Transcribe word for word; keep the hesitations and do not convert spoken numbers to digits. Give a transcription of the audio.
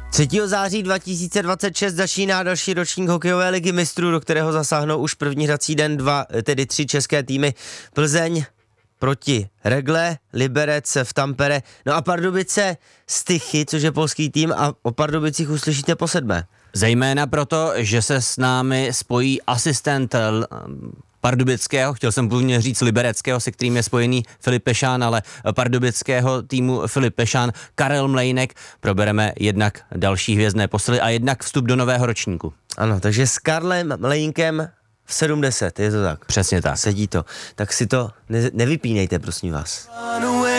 třetího září dva tisíce dvacet šest začíná další ročník hokejové ligy mistrů, do kterého zasáhnou už první hrací den dva, tedy tři české týmy. Plzeň proti Regle, Liberec v Tampere, no a Pardubice Stychy, což je polský tým, a o Pardubicích uslyšíte po sedmé. Zejména proto, že se s námi spojí asistent l- pardubického, chtěl jsem původně říct libereckého, se kterým je spojený Filip Pešán, ale pardubického týmu Filip Pešán, Karel Mlejnek. Probereme jednak další hvězdné posily a jednak vstup do nového ročníku. Ano, takže s Karlem Mlejnkem v sedmdesát, je to tak? Přesně tak. Sedí to. Tak si to ne- nevypínejte, prosím vás.